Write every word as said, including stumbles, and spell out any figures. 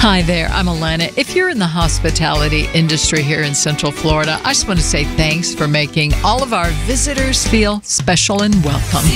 Hi there, I'm Alana. If you're in the hospitality industry here in Central Florida, I just want to say thanks for making all of our visitors feel special and welcome.